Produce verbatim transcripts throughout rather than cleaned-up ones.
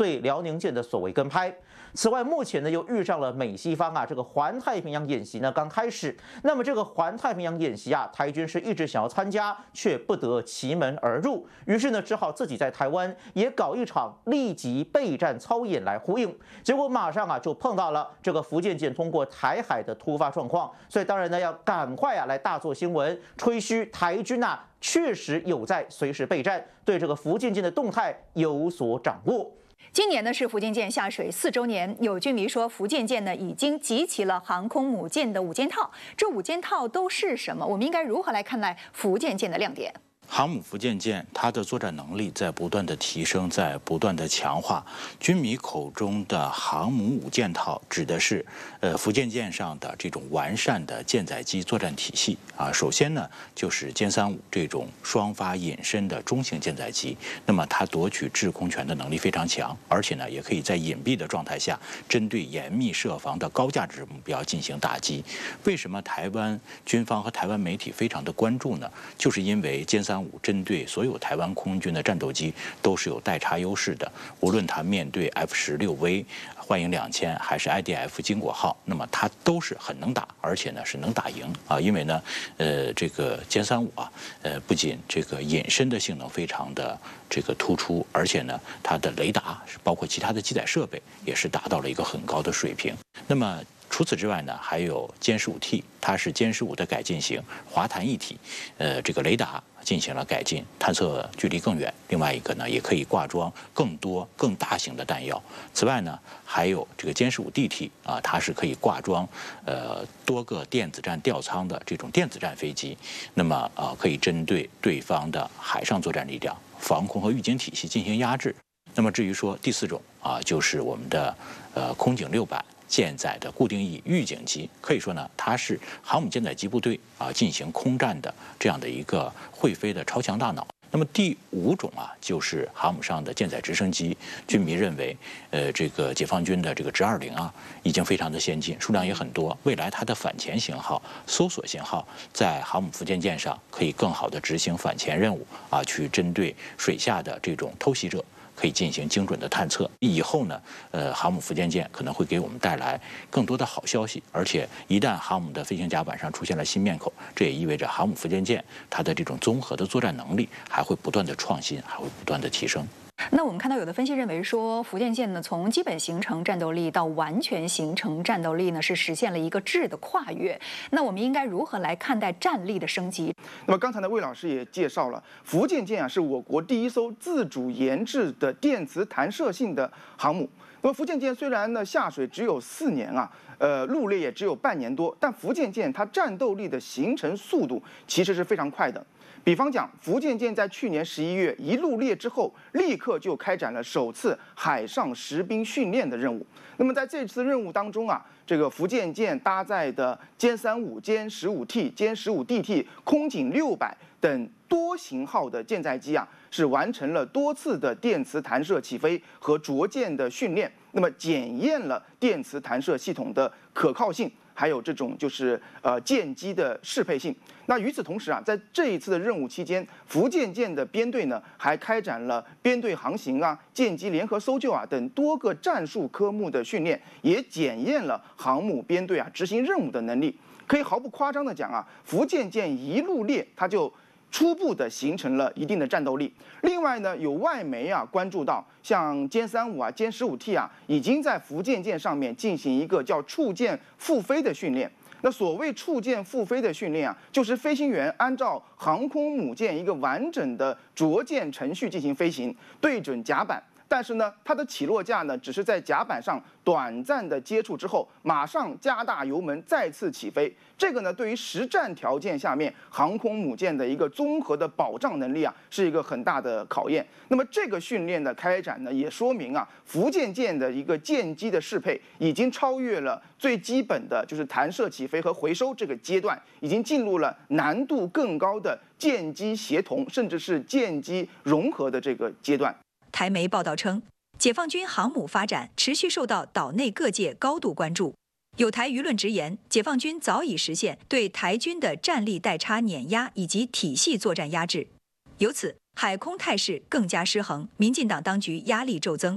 对辽宁舰的所谓跟拍。此外，目前呢又遇上了美西方啊这个环太平洋演习呢刚开始，那么这个环太平洋演习啊，台军是一直想要参加，却不得其门而入，于是呢只好自己在台湾也搞一场立即备战操演来呼应，结果马上啊就碰到了这个福建舰通过台海的突发状况，所以当然呢要赶快啊来大做新闻，吹嘘台军啊确实有在随时备战，对这个福建舰的动态有所掌握。 今年呢是福建舰下水四周年，有军迷说福建舰呢已经集齐了航空母舰的五件套，这五件套都是什么？我们应该如何来看待福建舰的亮点？ 航母福建舰，它的作战能力在不断的提升，在不断的强化。军迷口中的航母五件套，指的是呃福建舰上的这种完善的舰载机作战体系啊。首先呢，就是歼三五这种双发隐身的中型舰载机，那么它夺取制空权的能力非常强，而且呢，也可以在隐蔽的状态下，针对严密设防的高价值目标进行打击。为什么台湾军方和台湾媒体非常的关注呢？就是因为歼三五针对所有台湾空军的战斗机都是有代差优势的，无论它面对 F 十六 V、幻影两千还是 I D F 经国号，那么它都是很能打，而且呢是能打赢啊。因为呢，呃，这个歼三五啊，呃，不仅这个隐身的性能非常的这个突出，而且呢，它的雷达包括其他的机载设备也是达到了一个很高的水平。那么除此之外呢，还有歼十五 T， 它是歼十五的改进型，滑弹一体，呃，这个雷达进行了改进，探测距离更远。另外一个呢，也可以挂装更多、更大型的弹药。此外呢，还有这个歼十五 D T 啊，它是可以挂装呃多个电子战吊舱的这种电子战飞机，那么啊，可以针对对方的海上作战力量、防空和预警体系进行压制。那么至于说第四种啊，就是我们的呃空警六百。舰载的固定翼预警机，可以说呢，它是航母舰载机部队啊进行空战的这样的一个会飞的超强大脑。那么第五种啊，就是航母上的舰载直升机。军迷认为，呃，这个解放军的这个直二零啊，已经非常的先进，数量也很多。未来它的反潜型号、搜索型号，在航母福建舰上可以更好的执行反潜任务啊，去针对水下的这种偷袭者。可以进行精准的探测。以后呢，呃，航母福建舰可能会给我们带来更多的好消息。而且，一旦航母的飞行甲板上出现了新面孔，这也意味着航母福建舰它的这种综合的作战能力还会不断的创新，还会不断的提升。 那我们看到有的分析认为说，福建舰呢从基本形成战斗力到完全形成战斗力呢，是实现了一个质的跨越。那我们应该如何来看待战力的升级？ 那么刚才呢，魏老师也介绍了，福建舰啊是我国第一艘自主研制的电磁弹射性的航母。那么福建舰虽然呢下水只有四年啊，呃入列也只有半年多，但福建舰它战斗力的形成速度其实是非常快的。比方讲，福建舰在去年十一月一入列之后，立刻就开展了首次海上实兵训练的任务。那么在这次任务当中啊，这个福建舰搭载的歼三五、歼十五 T、歼十五 D T、空警六百等多型号的舰载机啊，是完成了多次的电磁弹射起飞和着舰的训练，那么检验了电磁弹射系统的可靠性。还有这种就是呃舰机的适配性。那与此同时啊，在这一次的任务期间，福建舰的编队呢还开展了编队航行啊、舰机联合搜救啊等多个战术科目的训练，也检验了航母编队啊执行任务的能力。可以毫不夸张的讲啊，福建舰一入列，它就初步的形成了一定的战斗力。另外呢，有外媒啊关注到，像歼三五啊、歼十五 T 啊，已经在福建舰上面进行一个叫触舰复飞的训练。那所谓触舰复飞的训练啊，就是飞行员按照航空母舰一个完整的着舰程序进行飞行，对准甲板。但是呢，它的起落架呢，只是在甲板上短暂的接触之后，马上加大油门再次起飞。这个呢，对于实战条件下面航空母舰的一个综合的保障能力啊，是一个很大的考验。那么这个训练的开展呢，也说明啊，福建舰的一个舰机的适配已经超越了最基本的就是弹射起飞和回收这个阶段，已经进入了难度更高的舰机协同，甚至是舰机融合的这个阶段。 台媒报道称，解放军航母发展持续受到岛内各界高度关注。有台舆论直言，解放军早已实现对台军的战力代差碾压以及体系作战压制，由此海空态势更加失衡，民进党当局压力骤增。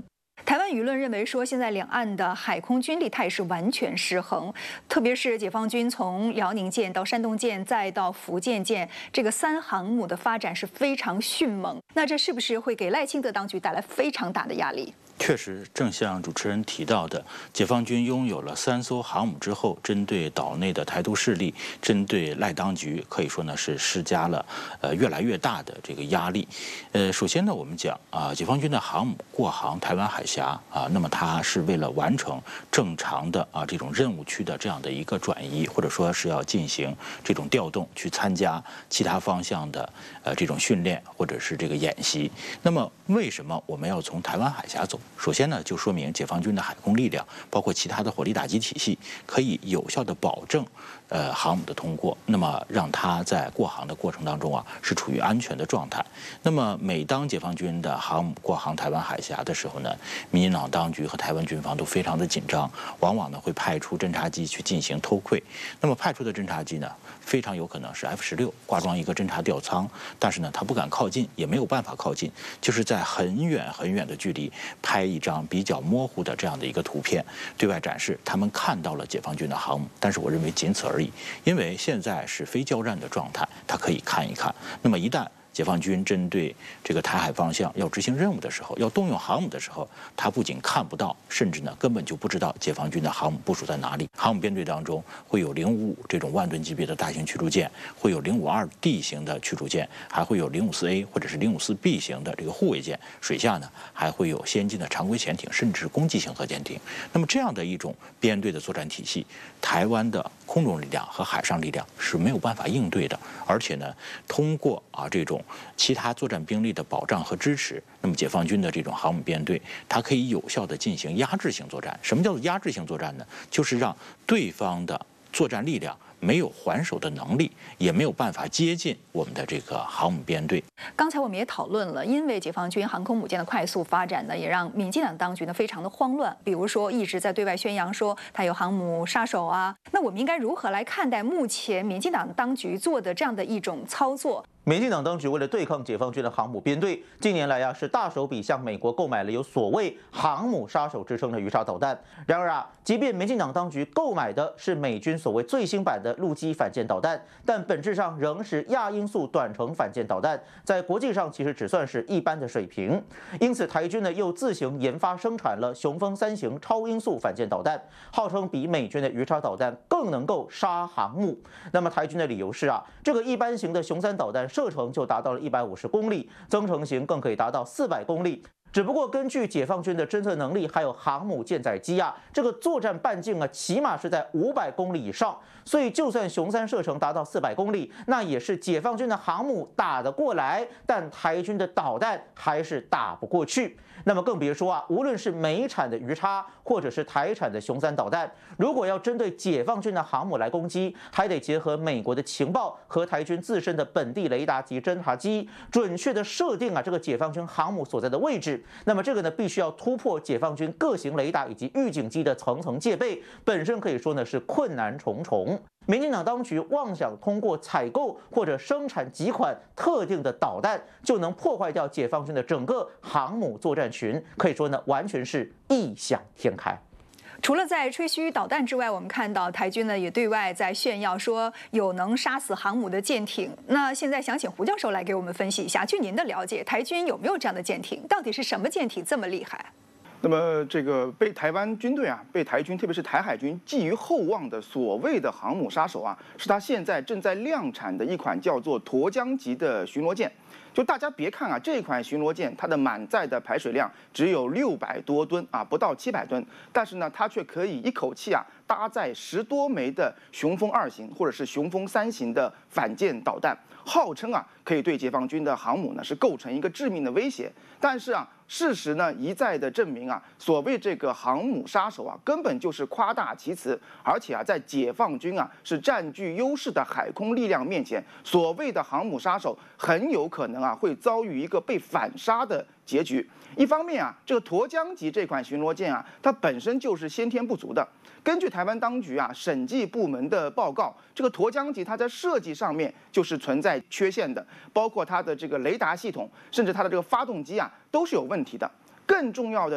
台湾舆论认为说，现在两岸的海空军力态势完全失衡，特别是解放军从辽宁舰到山东舰再到福建舰，这个三航母的发展是非常迅猛。那这是不是会给赖清德当局带来非常大的压力？ 确实，正像主持人提到的，解放军拥有了三艘航母之后，针对岛内的台独势力，针对赖当局，可以说呢是施加了呃越来越大的这个压力。呃，首先呢，我们讲啊，解放军的航母过航台湾海峡啊，那么它是为了完成正常的啊这种任务区的这样的一个转移，或者说是要进行这种调动，去参加其他方向的呃这种训练或者是这个演习。那么为什么我们要从台湾海峡走？首先呢，就说明解放军的海空力量，包括其他的火力打击体系，可以有效的保证，呃，航母的通过，那么让它在过航的过程当中啊，是处于安全的状态。那么每当解放军的航母过航台湾海峡的时候呢，民进党当局和台湾军方都非常的紧张，往往呢会派出侦察机去进行偷窥。那么派出的侦察机呢，非常有可能是 F 十六挂装一个侦察吊舱，但是呢，他不敢靠近，也没有办法靠近，就是在很远很远的距离拍一张比较模糊的这样的一个图片，对外展示他们看到了解放军的航母，但是我认为仅此而已，因为现在是非交战的状态，他可以看一看。那么一旦解放军针对这个台海方向要执行任务的时候，要动用航母的时候，他不仅看不到，甚至呢根本就不知道解放军的航母部署在哪里。航母编队当中会有零五五这种万吨级别的大型驱逐舰，会有零五二 D 型的驱逐舰，还会有零五四 A 或者是零五四 B 型的这个护卫舰，水下呢还会有先进的常规潜艇，甚至是攻击型核潜艇。那么这样的一种编队的作战体系，台湾的空中力量和海上力量是没有办法应对的，而且呢，通过啊这种其他作战兵力的保障和支持，那么解放军的这种航母编队，它可以有效地进行压制性作战。什么叫做压制性作战呢？就是让对方的作战力量没有还手的能力，也没有办法接近我们的这个航母编队。 刚才我们也讨论了，因为解放军航空母舰的快速发展呢，也让民进党当局呢非常的慌乱。比如说，一直在对外宣扬说它有航母杀手啊，那我们应该如何来看待目前民进党当局做的这样的一种操作？ 民进党当局为了对抗解放军的航母编队，近年来呀、啊、是大手笔向美国购买了有所谓“航母杀手”之称的鱼叉导弹。然而啊，即便民进党当局购买的是美军所谓最新版的陆基反舰导弹，但本质上仍是亚音速短程反舰导弹，在国际上其实只算是一般的水平。因此，台军呢又自行研发生产了雄风三型超音速反舰导弹，号称比美军的鱼叉导弹更能够杀航母。那么台军的理由是啊，这个一般型的雄三导弹射程就达到了一百五十公里，增程型更可以达到四百公里。只不过根据解放军的侦测能力，还有航母舰载机啊，这个作战半径啊，起码是在五百公里以上。所以就算雄三射程达到四百公里，那也是解放军的航母打得过来，但台军的导弹还是打不过去。那么更别说啊，无论是美产的鱼叉，或者是台产的雄三导弹，如果要针对解放军的航母来攻击，还得结合美国的情报和台军自身的本地雷达及侦察机，准确的设定啊这个解放军航母所在的位置。那么这个呢，必须要突破解放军各型雷达以及预警机的层层戒备，本身可以说呢是困难重重。民进党当局妄想通过采购或者生产几款特定的导弹，就能破坏掉解放军的整个航母作战群，可以说呢，完全是异想天开。 除了在吹嘘导弹之外，我们看到台军呢也对外在炫耀说有能杀死航母的舰艇。那现在想请胡教授来给我们分析一下，据您的了解，台军有没有这样的舰艇？到底是什么舰艇这么厉害？ 那么，这个被台湾军队啊，被台军，特别是台海军寄予厚望的所谓的航母杀手啊，是他现在正在量产的一款叫做沱江级的巡逻舰。就大家别看啊，这款巡逻舰它的满载的排水量只有六百多吨啊，不到七百吨，但是呢，它却可以一口气啊搭载十多枚的雄风二型或者是雄风三型的反舰导弹，号称啊可以对解放军的航母呢是构成一个致命的威胁。但是啊，事实呢一再的证明啊，所谓这个航母杀手啊，根本就是夸大其词，而且啊，在解放军啊是占据优势的海空力量面前，所谓的航母杀手很有可能啊会遭遇一个被反杀的结局。一方面啊，这个沱江级这款巡逻舰啊，它本身就是先天不足的。根据台湾当局啊审计部门的报告，这个沱江级它在设计上面就是存在缺陷的，包括它的这个雷达系统，甚至它的这个发动机啊都是有问题的。更重要的是，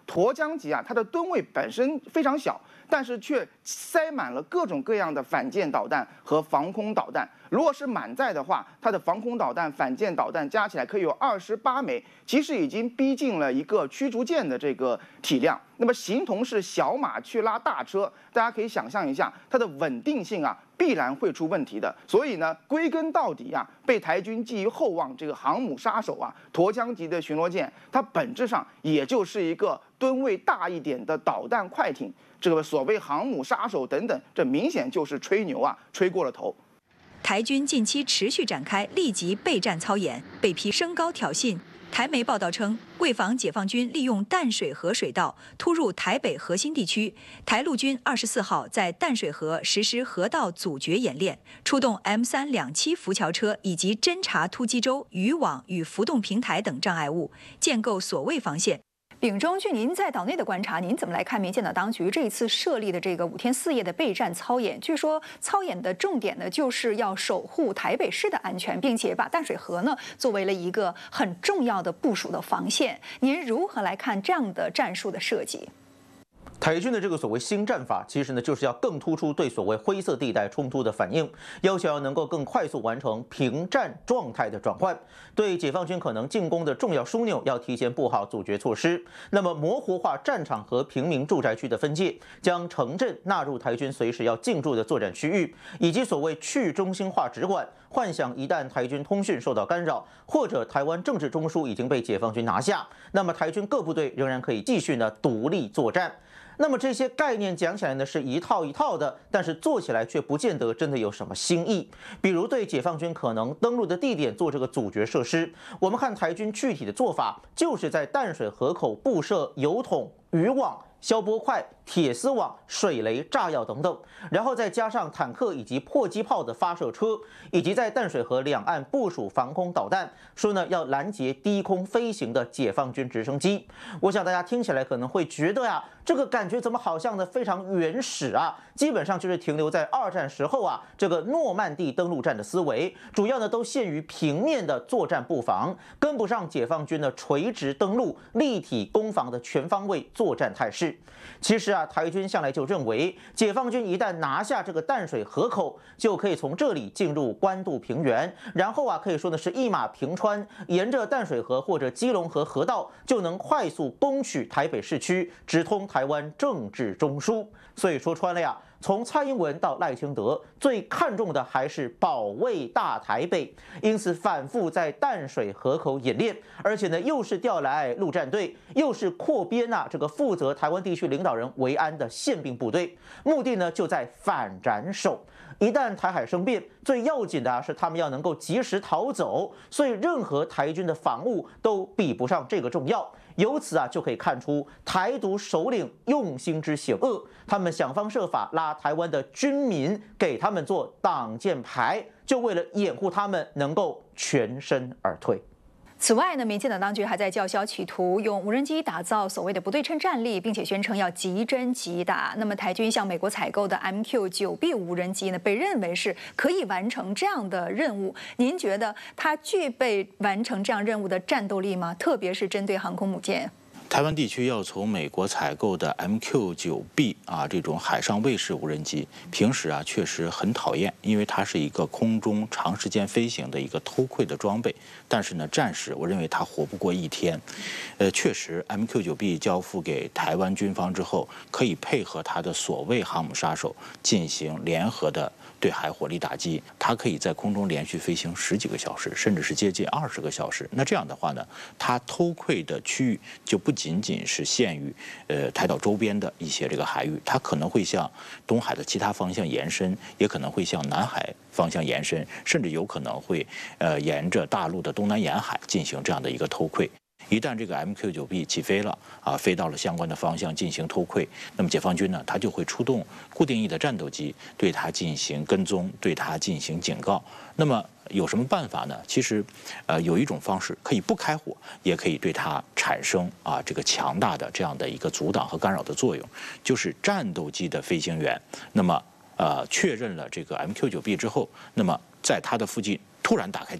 沱江级啊，它的吨位本身非常小，但是却塞满了各种各样的反舰导弹和防空导弹。如果是满载的话，它的防空导弹、反舰导弹加起来可以有二十八枚，其实已经逼近了一个驱逐舰的这个体量。那么形同是小马去拉大车，大家可以想象一下，它的稳定性啊必然会出问题的。所以呢，归根到底啊，被台军寄予厚望这个航母杀手啊，沱江级的巡逻舰，它本质上也就是一个吨位大一点的导弹快艇。这个所谓航母杀手等等，这明显就是吹牛啊，吹过了头。 台军近期持续展开立即备战操演，被批升高挑衅。台媒报道称，为防解放军利用淡水河水道突入台北核心地区，台陆军二十四号在淡水河实施河道阻绝演练，出动 M 三两栖浮桥车以及侦察突击舟、渔网与浮动平台等障碍物，建构所谓防线。 秉忠，据您在岛内的观察，您怎么来看民进党当局这一次设立的这个五天四夜的备战操演？据说操演的重点呢，就是要守护台北市的安全，并且把淡水河呢作为了一个很重要的部署的防线。您如何来看这样的战术的设计？ 台军的这个所谓新战法，其实呢就是要更突出对所谓灰色地带冲突的反应，要求要能够更快速完成平战状态的转换，对解放军可能进攻的重要枢纽要提前布好阻绝措施。那么模糊化战场和平民住宅区的分界，将城镇纳入台军随时要进驻的作战区域，以及所谓去中心化直管，幻想一旦台军通讯受到干扰，或者台湾政治中枢已经被解放军拿下，那么台军各部队仍然可以继续呢独立作战。那么这些概念讲起来呢是一套一套的，但是做起来却不见得真的有什么新意。比如对解放军可能登陆的地点做这个阻绝设施，我们看台军具体的做法，就是在淡水河口布设油桶、渔网、消波块、铁丝网、水雷、炸药等等，然后再加上坦克以及迫击炮的发射车，以及在淡水河两岸部署防空导弹，说呢要拦截低空飞行的解放军直升机。我想大家听起来可能会觉得呀，这个感觉怎么好像呢非常原始啊？基本上就是停留在二战时候啊这个诺曼底登陆战的思维，主要呢都限于平面的作战布防，跟不上解放军的垂直登陆、立体攻防的全方位作战态势。其实啊，台军向来就认为，解放军一旦拿下这个淡水河口，就可以从这里进入关渡平原，然后啊，可以说的是一马平川，沿着淡水河或者基隆河河道，就能快速攻取台北市区，直通台湾政治中枢。所以说穿了呀，从蔡英文到赖清德，最看重的还是保卫大台北，因此反复在淡水河口演练，而且呢，又是调来陆战队，又是扩编啊这个负责台湾地区领导人维安的宪兵部队，目的呢就在反斩首。一旦台海生变，最要紧的是他们要能够及时逃走，所以任何台军的防务都比不上这个重要。由此啊，就可以看出台独首领用心之险恶，他们想方设法拉台湾的军民给他们做挡箭牌，就为了掩护他们能够全身而退。 此外呢，民进党当局还在叫嚣企图用无人机打造所谓的不对称战力，并且宣称要即侦即打。那么台军向美国采购的 M Q 九 B 无人机呢，被认为是可以完成这样的任务。您觉得它具备完成这样任务的战斗力吗？特别是针对航空母舰。 台湾地区要从美国采购的 M Q 九 B 啊这种海上卫士无人机，平时啊确实很讨厌，因为它是一个空中长时间飞行的一个偷窥的装备。但是呢，战时我认为它活不过一天。呃，确实 M Q 九 B 交付给台湾军方之后，可以配合它的所谓航母杀手进行联合的对海火力打击，它可以在空中连续飞行十几个小时，甚至是接近二十个小时。那这样的话呢，它偷窥的区域就不仅仅是限于呃台岛周边的一些这个海域，它可能会向东海的其他方向延伸，也可能会向南海方向延伸，甚至有可能会呃沿着大陆的东南沿海进行这样的一个偷窥。一旦这个 M Q 九 B 起飞了啊，飞到了相关的方向进行偷窥，那么解放军呢，他就会出动固定翼的战斗机对它进行跟踪，对它进行警告。那么有什么办法呢？其实，呃，有一种方式可以不开火，也可以对它产生啊这个强大的这样的一个阻挡和干扰的作用，就是战斗机的飞行员，那么呃确认了这个 M Q 九 B 之后，那么在它的附近突然打开架力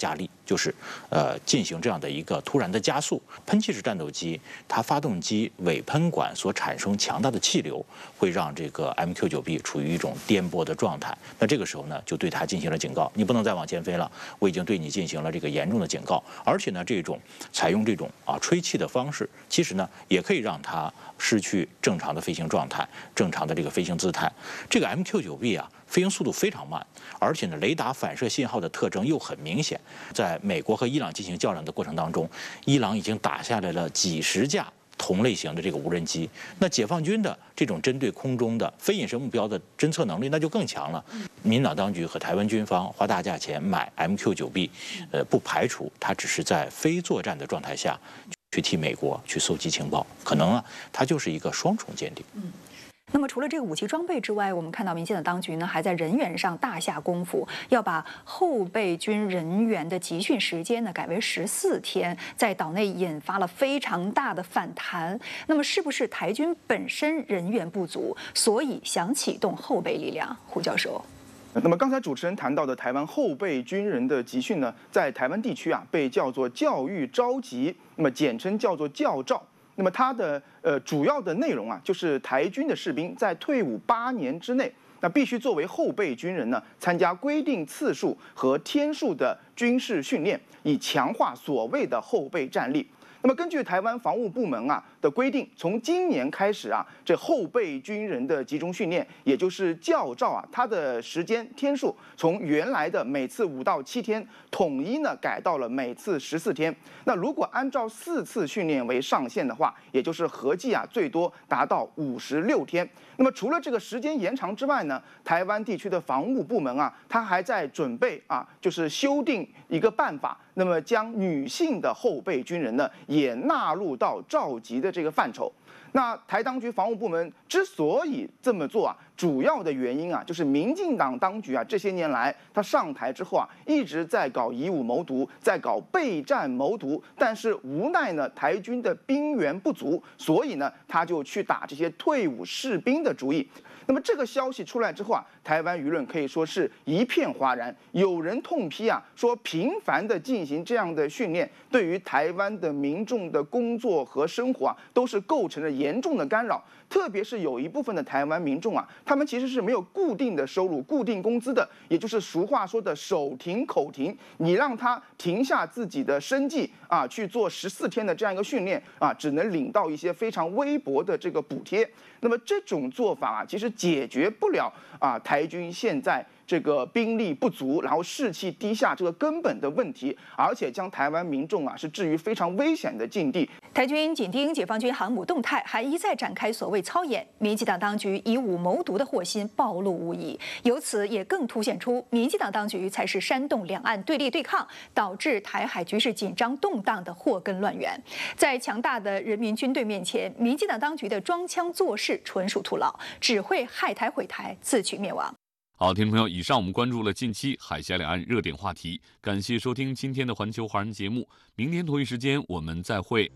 就是呃进行这样的一个突然的加速。喷气式战斗机它发动机尾喷管所产生强大的气流，会让这个 M Q 九 B 处于一种颠簸的状态。那这个时候呢，就对它进行了警告，你不能再往前飞了，我已经对你进行了这个严重的警告。而且呢，这种采用这种啊吹气的方式，其实呢也可以让它失去正常的飞行状态，正常的这个飞行姿态。这个 M Q 九 B 啊，飞行速度非常慢，而且呢，雷达反射信号的特征又很明显。在美国和伊朗进行较量的过程当中，伊朗已经打下来了几十架同类型的这个无人机。那解放军的这种针对空中的非隐身目标的侦测能力，那就更强了。民进党当局和台湾军方花大价钱买 M Q 九 B， 呃，不排除它只是在非作战的状态下去替美国去搜集情报，可能啊，它就是一个双重间谍。 嗯。那么除了这个武器装备之外，我们看到民进党当局呢还在人员上大下功夫，要把后备军人员的集训时间呢改为十四天，在岛内引发了非常大的反弹。那么是不是台军本身人员不足，所以想启动后备力量？胡教授。 那么刚才主持人谈到的台湾后备军人的集训呢，在台湾地区啊被叫做教育召集，那么简称叫做教召。那么它的呃主要的内容啊，就是台军的士兵在退伍八年之内，那必须作为后备军人呢，参加规定次数和天数的军事训练，以强化所谓的后备战力。那么根据台湾防务部门啊的规定，从今年开始啊，这后备军人的集中训练，也就是教召啊，它的时间天数从原来的每次五到七天，统一呢改到了每次十四天。那如果按照四次训练为上限的话，也就是合计啊最多达到五十六天。那么除了这个时间延长之外呢，台湾地区的防务部门啊，它还在准备啊，就是修订一个办法，那么将女性的后备军人呢也纳入到召集的这个范畴。那台当局防务部门之所以这么做啊，主要的原因啊，就是民进党当局啊，这些年来他上台之后啊，一直在搞以武谋独，在搞备战谋独，但是无奈呢，台军的兵源不足，所以呢，他就去打这些退伍士兵的主意。那么这个消息出来之后啊，台湾舆论可以说是一片哗然。有人痛批啊，说频繁的进行这样的训练，对于台湾的民众的工作和生活啊，都是构成了严重的干扰。特别是有一部分的台湾民众啊，他们其实是没有固定的收入、固定工资的，也就是俗话说的手停口停。你让他停下自己的生计啊，去做十四天的这样一个训练啊，只能领到一些非常微薄的这个补贴。那么这种做法啊，其实解决不了啊台军现在这个兵力不足，然后士气低下这个根本的问题，而且将台湾民众啊是置于非常危险的境地。 台军紧盯解放军航母动态，还一再展开所谓操演，民进党当局以武谋独的祸心暴露无遗，由此也更凸显出民进党当局才是煽动两岸对立对抗，导致台海局势紧张动荡的祸根乱源。在强大的人民军队面前，民进党当局的装腔作势纯属徒劳，只会害台毁台，自取灭亡。 好，听众朋友，以上我们关注了近期海峡两岸热点话题，感谢收听今天的环球华人节目，明天同一时间我们再会。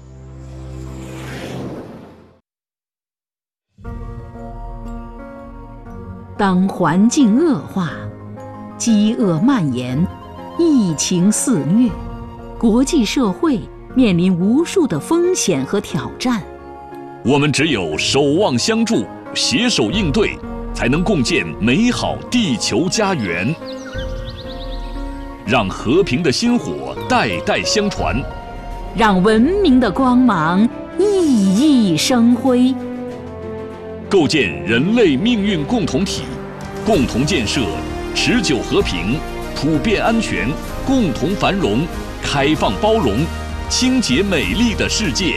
当环境恶化，饥饿蔓延，疫情肆虐，国际社会面临无数的风险和挑战， 我们只有守望相助，携手应对，才能共建美好地球家园，让和平的薪火代代相传， 让文明的光芒熠熠生辉， 构建人类命运共同体，共同建设持久和平、普遍安全、共同繁荣、开放包容、清洁美丽的世界。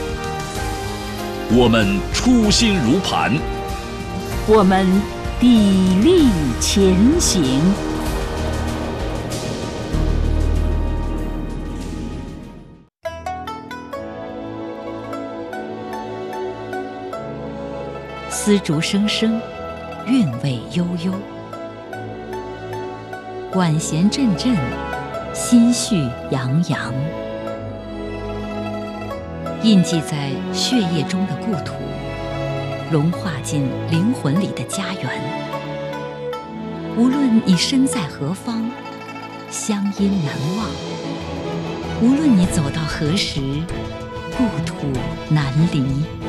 我们初心如磐， 我们砥砺前行。丝竹声声，韵味悠悠；管弦阵阵，心绪洋洋。印记在血液中的故土，融化进灵魂里的家园。无论你身在何方， 乡音难忘。无论你走到何时，故土难离。